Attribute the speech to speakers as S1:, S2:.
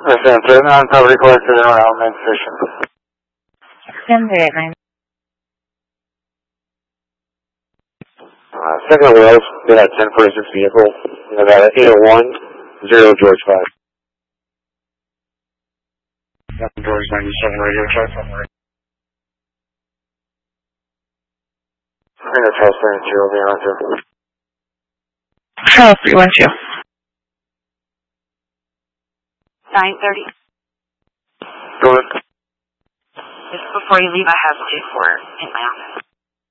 S1: Listen, present on property collected around main station.
S2: Send it, man.
S1: Second wheels, we had 1046 vehicle, Nevada 801, 0 George 5. George 97 radio check. Finger Charles 32 will be on to.
S2: Charles 312.
S3: 9:30.
S1: Go ahead.
S3: Just before you leave, I have 2-4 in my office.